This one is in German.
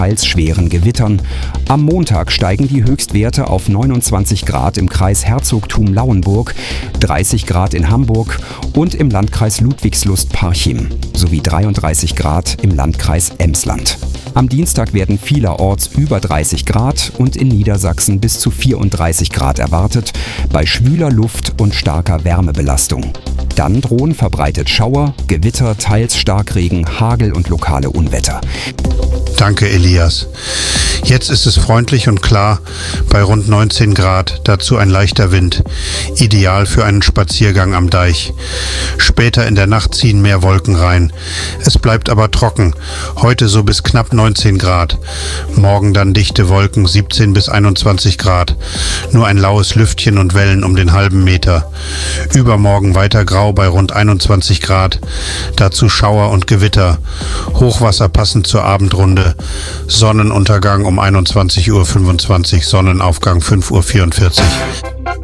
teils schweren Gewittern. Am Montag steigen die Höchstwerte auf 29 Grad im Kreis Herzogtum-Lauenburg, 30 Grad in Hamburg und im Landkreis Ludwigslust-Parchim sowie 33 Grad im Landkreis Emsland. Am Dienstag werden vielerorts über 30 Grad und in Niedersachsen bis zu 34 Grad erwartet, bei schwüler Luft und starker Wärmebelastung. Dann drohen verbreitet Schauer, Gewitter, teils Starkregen, Hagel und lokale Unwetter. Danke, Elias. Jetzt ist es freundlich und klar, bei rund 19 Grad, dazu ein leichter Wind. Ideal für einen Spaziergang am Deich. Später in der Nacht ziehen mehr Wolken rein. Es bleibt aber trocken, heute so bis knapp 19 Grad. Morgen dann dichte Wolken, 17 bis 21 Grad. Nur ein laues Lüftchen und Wellen um den halben Meter. Übermorgen weiter grau bei rund 21 Grad. Dazu Schauer und Gewitter. Hochwasser passend zur Abendrunde. Sonnenuntergang um 21:25 Uhr, Sonnenaufgang 5:44 Uhr.